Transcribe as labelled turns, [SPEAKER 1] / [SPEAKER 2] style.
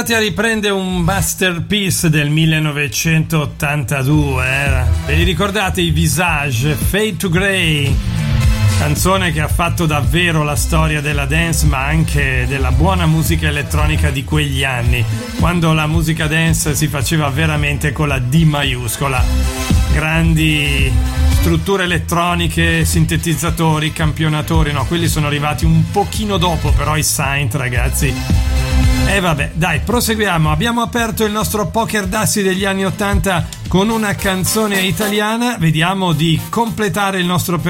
[SPEAKER 1] A riprende un masterpiece del 1982. Ve li ricordate i Visage, Fade to Grey, canzone che ha fatto davvero la storia della dance ma anche della buona musica elettronica di quegli anni, quando la musica dance si faceva veramente con la D maiuscola. Grandi strutture elettroniche, sintetizzatori, campionatori, no, quelli sono arrivati un pochino dopo, però i synth, ragazzi. E vabbè, dai, proseguiamo. Abbiamo aperto il nostro poker d'assi degli anni 80 con una canzone italiana. Vediamo di completare il nostro